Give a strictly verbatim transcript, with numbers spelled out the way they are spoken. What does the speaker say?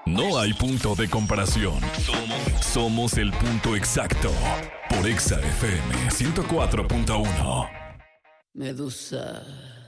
No hay punto de comparación. Somos, somos el punto exacto. Por Exa F M ciento cuatro punto uno. Medusa.